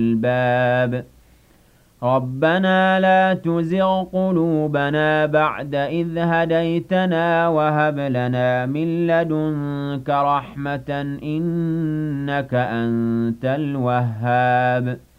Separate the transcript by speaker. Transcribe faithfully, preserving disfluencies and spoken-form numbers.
Speaker 1: الْأَلْبَابِ رَبَّنَا لَا تُزِغْ قُلُوبَنَا بَعْدَ إِذْ هَدَيْتَنَا وَهَبْ لَنَا مِن لَّدُنكَ رَحْمَةً ۖ إِنَّكَ أَنتَ الْوَهَّابُ